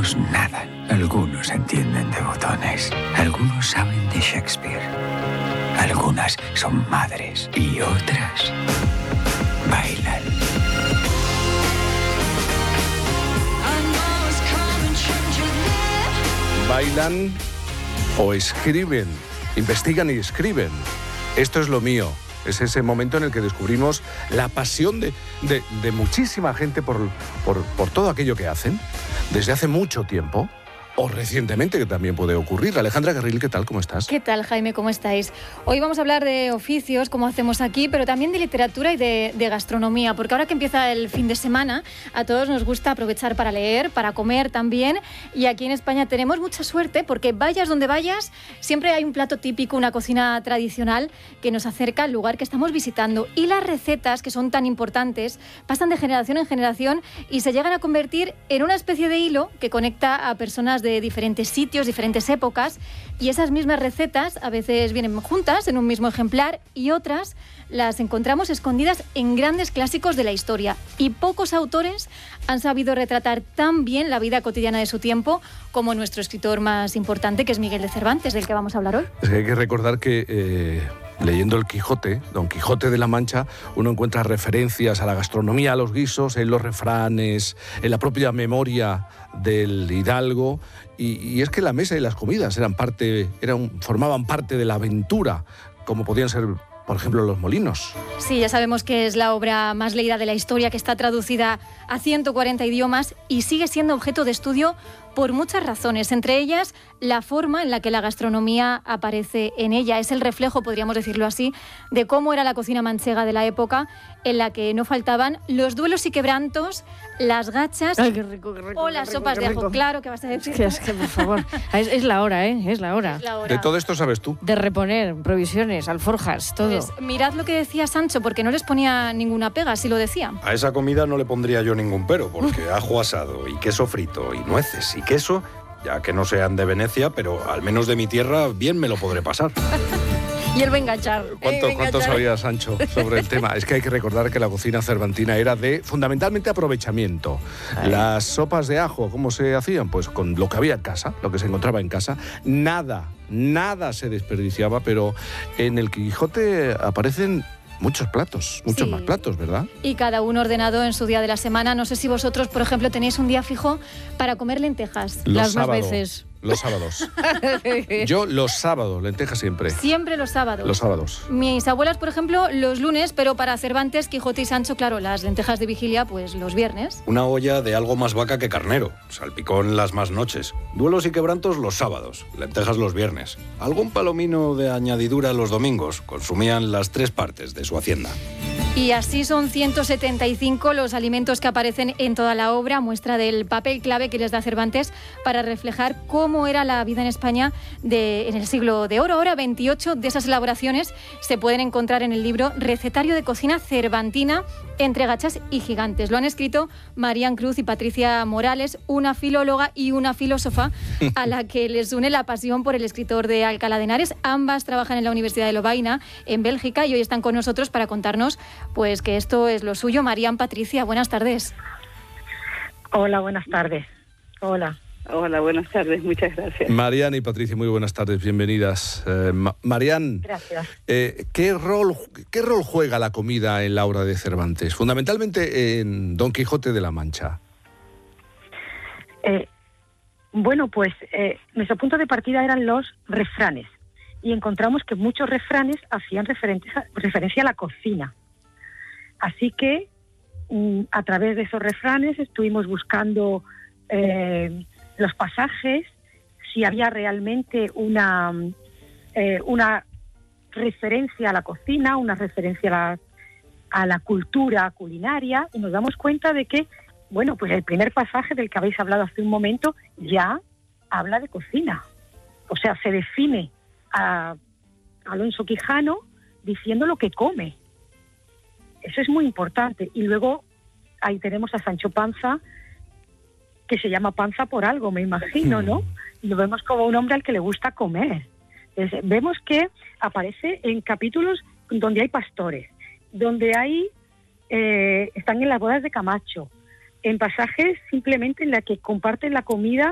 Otros nadan. Algunos entienden de botones. Algunos saben de Shakespeare. Algunas son madres y otras bailan. Bailan o escriben, investigan y escriben. Esto es lo mío. Es ese momento en el que descubrimos la pasión de muchísima gente por todo aquello que hacen desde hace mucho tiempo. O recientemente, que también puede ocurrir. Alejandra Carril, ¿qué tal? ¿Cómo estás? ¿Qué tal, Jaime? ¿Cómo estáis? Hoy vamos a hablar de oficios, como hacemos aquí, pero también de literatura y de gastronomía, porque ahora que empieza el fin de semana, a todos nos gusta aprovechar para leer, para comer también, y aquí en España tenemos mucha suerte, porque vayas donde vayas, siempre hay un plato típico, una cocina tradicional que nos acerca al lugar que estamos visitando, y las recetas, que son tan importantes, pasan de generación en generación y se llegan a convertir en una especie de hilo que conecta a personas de diferentes sitios, diferentes épocas, y esas mismas recetas a veces vienen juntas en un mismo ejemplar y otras las encontramos escondidas en grandes clásicos de la historia, y pocos autores han sabido retratar tan bien la vida cotidiana de su tiempo como nuestro escritor más importante, que es Miguel de Cervantes, del que vamos a hablar hoy. Es que hay que recordar que leyendo el Quijote, Don Quijote de la Mancha, uno encuentra referencias a la gastronomía, a los guisos, en los refranes, en la propia memoria del hidalgo, y es que la mesa y las comidas formaban parte de la aventura, como podían ser, por ejemplo, los molinos. Sí, ya sabemos que es la obra más leída de la historia, que está traducida a 140 idiomas y sigue siendo objeto de estudio por muchas razones, entre ellas la forma en la que la gastronomía aparece en ella. Es el reflejo, podríamos decirlo así, de cómo era la cocina manchega de la época, en la que no faltaban los duelos y quebrantos, las gachas. Ay, qué rico, o las sopas de ajo. Claro que vas a decir. Es que por favor, es la hora, ¿eh? Es la hora. De todo esto sabes tú. De reponer, provisiones, alforjas, todo. Pues mirad lo que decía Sancho, porque no les ponía ninguna pega, si lo decía. A esa comida no le pondría yo ningún pero, porque ajo asado y queso frito y nueces y queso, ya que no sean de Venecia, pero al menos de mi tierra, bien me lo podré pasar. Y él va a enganchar. ¿Cuánto sabía Sancho sobre el tema? Es que hay que recordar que la cocina cervantina era de fundamentalmente aprovechamiento. Ay. Las sopas de ajo, ¿cómo se hacían? Pues con lo que había en casa, lo que se encontraba en casa. Nada se desperdiciaba, pero en el Quijote aparecen muchos platos, muchos más platos, ¿verdad? Y cada uno ordenado en su día de la semana. No sé si vosotros, por ejemplo, tenéis un día fijo para comer lentejas. Las más veces. Los sábados. Yo los sábados, lentejas siempre. Siempre los sábados. Los sábados. Mis abuelas, por ejemplo, los lunes, pero para Cervantes, Quijote y Sancho, claro, las lentejas de vigilia, pues los viernes. Una olla de algo más vaca que carnero, salpicón las más noches, duelos y quebrantos los sábados, lentejas los viernes, algún palomino de añadidura los domingos, consumían las 3 partes de su hacienda. Y así son 175 los alimentos que aparecen en toda la obra, muestra del papel clave que les da Cervantes para reflejar cómo era la vida en España en el siglo de oro. Ahora 28 de esas elaboraciones se pueden encontrar en el libro Recetario de Cocina Cervantina entre gachas y gigantes. Lo han escrito Marían Cruz y Patricia Morales, una filóloga y una filósofa a la que les une la pasión por el escritor de Alcalá de Henares. Ambas trabajan en la Universidad de Lovaina, en Bélgica, y hoy están con nosotros para contarnos pues que esto es lo suyo. Marían, Patricia, buenas tardes. Hola, buenas tardes. Hola, buenas tardes, muchas gracias. Marían y Patricia, muy buenas tardes, bienvenidas. Marían, gracias. ¿Qué rol juega la comida en la obra de Cervantes? Fundamentalmente en Don Quijote de la Mancha. Bueno, pues nuestro punto de partida eran los refranes, y encontramos que muchos refranes hacían referencia a la cocina. Así que a través de esos refranes estuvimos buscando los pasajes, si había realmente una referencia a la cocina, una referencia a la cultura culinaria, y nos damos cuenta de que, bueno, pues el primer pasaje del que habéis hablado hace un momento ya habla de cocina. O sea, se define a Alonso Quijano diciendo lo que come. Eso es muy importante. Y luego ahí tenemos a Sancho Panza, que se llama Panza por algo, me imagino, ¿no? Y lo vemos como un hombre al que le gusta comer. Entonces, vemos que aparece en capítulos donde hay pastores, donde hay están en las bodas de Camacho, en pasajes simplemente en la que comparten la comida